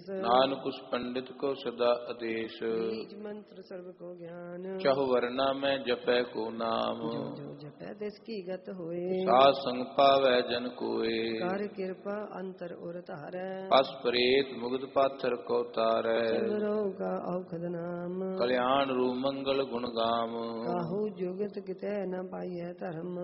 नानक उस पंडित को सदा आदेश। बीज मंत्र सर्व को ज्ञान चहु वर्णा में जपै को नाम। जो जो जपै तिस की गत होए साध संग पावै जन कोय। कर कृपा अंतर उर तारै पस प्रेत मुग्ध पाथर को तारै। सर्व रोग का औखद नाम कल्याण रूप मंगल गुण गाम। काहू जुगत कितै न पाइयै धर्म